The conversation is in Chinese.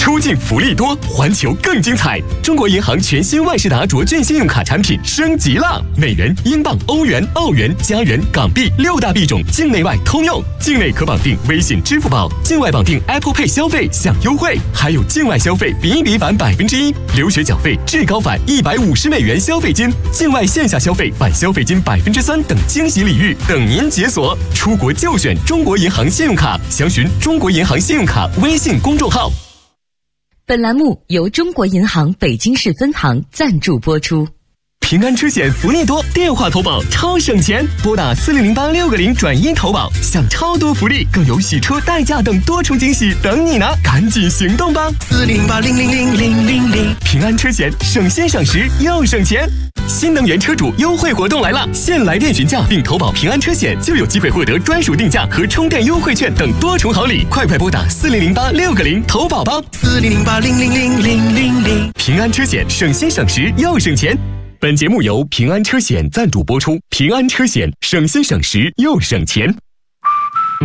出境福利多，环球更精彩！中国银行全新万事达卓券信用卡产品升级了，美元、英镑、欧元、澳元、加元、港币6大币种，境内外通用。境内可绑定微信、支付宝，境外绑定 Apple Pay 消费享优惠，还有境外消费比一比返1%，留学缴费至高返150美元消费金，境外线下消费返消费金3%等惊喜礼遇等您解锁。出国就选中国银行信用卡，详询中国银行信用卡微信公众号。 本栏目由中国银行北京市分行赞助播出。 平安车险福利多，电话投保超省钱，拨打4008-6个0转1投保，享超多福利，更有洗车、代驾等多重惊喜等你呢！赶紧行动吧！4008-000-000。平安车险省心省时又省钱，新能源车主优惠活动来了！现来电询价并投保平安车险，就有机会获得专属定价和充电优惠券等多重好礼，快拨打4008-6个0投保吧！4008-000-000。平安车险省心省时又省钱。本节目由平安车险赞助播出，平安车险省心省时又省钱。